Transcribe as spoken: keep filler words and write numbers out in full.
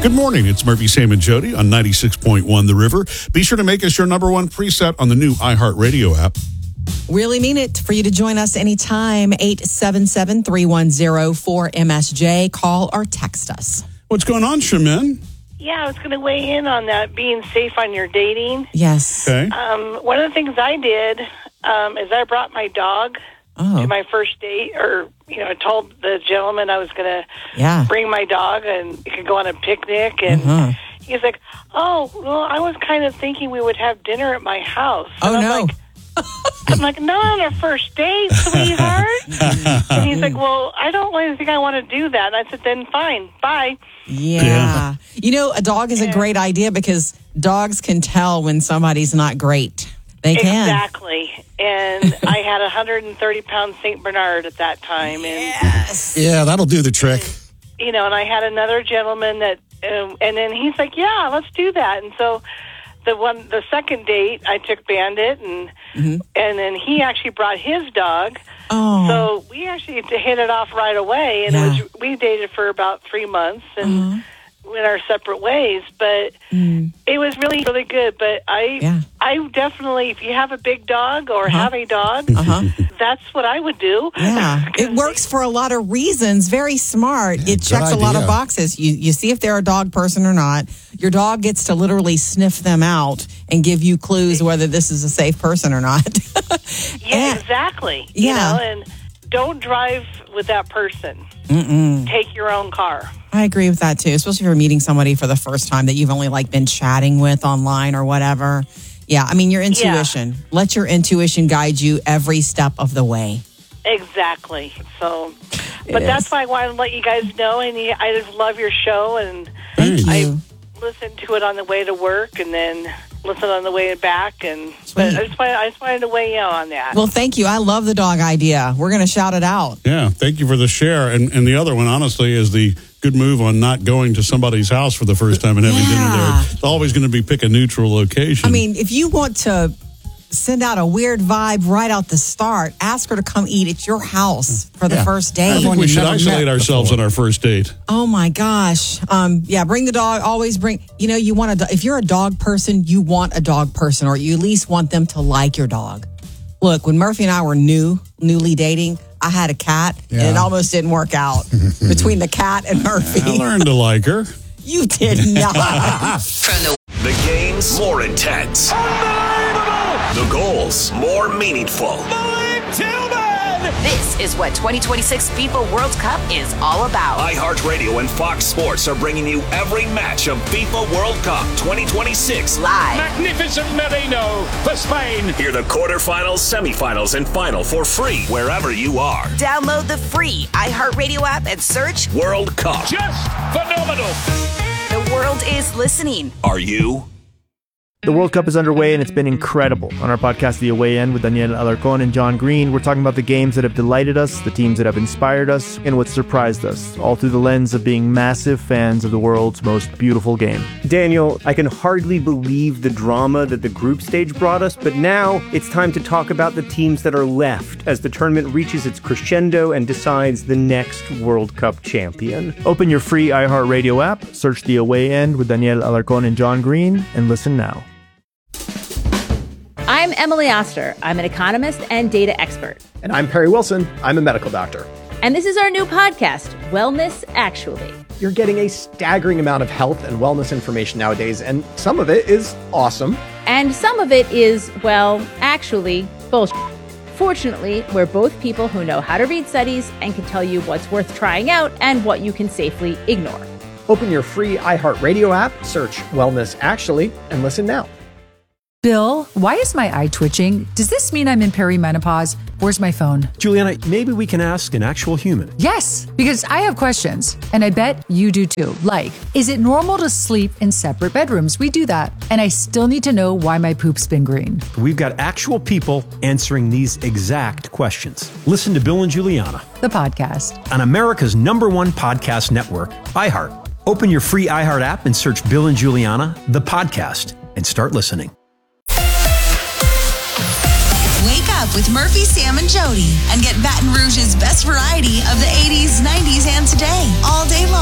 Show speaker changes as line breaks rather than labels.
Good morning. It's Murphy, Sam, and Jody on ninety-six point one The River. Be sure to make us your number one preset on the new iHeartRadio app.
Really mean it for you to join us anytime. eight seven seven, three one zero, four M S J. Call or text us.
What's going on, Shaman?
Yeah, I was going to weigh in on that, being safe on your dating.
Yes.
Okay.
Um, one of the things I did um, is I brought my dog
Oh.
to my first date, or, you know, I told the gentleman I was going to
Yeah.
bring my dog and we could go on a picnic. And
Uh-huh.
he's like, oh, well, I was kind of thinking we would have dinner at my house.
Oh,
and I'm
no.
Like, I'm like, not on our first date, sweetheart. And he's like, well, I don't really think I want to do that. And I said, then fine, bye.
Yeah.
Yeah.
You know, a dog is a great idea because dogs can tell when somebody's not great. They can.
Exactly. And I had a one hundred thirty pound Saint Bernard at that time. And,
Yes.
Yeah, that'll do the trick.
you know, and I had another gentleman that, um, and then he's like, yeah, let's do that. And so the one, the second date, I took Bandit, and
Mm-hmm.
and then he actually brought his dog.
Oh.
So we actually hit it off right away, and
Yeah.
it was we dated for about three months and went our separate ways. But it was really really good. But I
Yeah.
I definitely, if you have a big dog or have a dog,
Uh-huh.
that's what I would do.
Yeah, it works for a lot of reasons. Very smart. it checks a lot of
idea.
boxes. You you see if they're a dog person or not. Your dog gets to literally sniff them out and give you clues whether this is a safe person or not.
Yeah,
And-
exactly.
Yeah.
You know, and don't drive with that person. Mm-mm. Take your own car.
I agree with that too, especially if you're meeting somebody for the first time that you've only like been chatting with online or whatever. Yeah, I mean your intuition. Let your intuition guide you every step of the way.
Exactly. So,
It
but
is.
that's why I wanted to let you guys know, and you, I just love your show, and
Thank
I
you.
listen to it on the way to work, and then listen on the way back, and but
Sweet.
I just, wanted, I just wanted to weigh in on that.
Well, thank you. I love the dog idea. We're going to shout it out.
Yeah, thank you for the share. And and the other one, honestly, is the good move on not going to somebody's house for the first time and having dinner
Yeah.
there. It's always going to be pick a neutral location.
I mean, if you want to send out a weird vibe right out the start, ask her to come eat at your house for the
Yeah.
first
I
date.
think we
you've
should
never
isolate
met
ourselves
before.
on our first date.
Oh my gosh. Um, yeah, bring the dog. Always bring, you know, you want a, do- if you're a dog person, you want a dog person, or you at least want them to like your dog. Look, when Murphy and I were new, newly dating, I had a cat and it
Yeah.
almost didn't work out between the cat and
I
Murphy.
learned to like her.
You did not.
The games more intense. The goals more meaningful.
This is what twenty twenty-six FIFA World Cup is all about.
iHeartRadio and Fox Sports are bringing you every match of FIFA World Cup twenty twenty-six.
Live.
Magnificent Merino for Spain.
Hear the quarterfinals, semifinals, and final for free wherever you are.
Download the free iHeartRadio app and search
World Cup.
Just phenomenal.
The World is Listening.
Are you?
The World Cup is underway and it's been incredible. On our podcast, The Away End, with Daniel Alarcón and John Green, we're talking about the games that have delighted us, the teams that have inspired us, and what surprised us, all through the lens of being massive fans of the world's most beautiful game.
Daniel, I can hardly believe the drama that the group stage brought us, but now it's time to talk about the teams that are left as the tournament reaches its crescendo and decides the next World Cup champion.
Open your free iHeartRadio app, search The Away End with Daniel Alarcón and John Green, and listen now.
I'm Emily Oster. I'm an economist and data expert.
And I'm Perry Wilson. I'm a medical doctor.
And this is our new podcast, Wellness Actually.
You're getting a staggering amount of health and wellness information nowadays, and some of it is awesome.
And some of it is, well, actually, bullshit. Fortunately, we're both people who know how to read studies and can tell you what's worth trying out and what you can safely ignore.
Open your free iHeartRadio app, search Wellness Actually, and listen now.
Bill, why is my eye twitching? Does this mean I'm in perimenopause? Where's my phone?
Juliana, maybe we can ask an actual human.
Yes, because I have questions, and I bet you do too. Like, is it normal to sleep in separate bedrooms? We do that. And I still need to know why my poop's been green.
We've got actual people answering these exact questions. Listen to Bill and Juliana,
The podcast.
on America's number one podcast network, iHeart. Open your free iHeart app and search Bill and Juliana, the podcast, and start listening.
Wake up with Murphy, Sam, and Jody and get Baton Rouge's best variety of the eighties, nineties, and today all day long.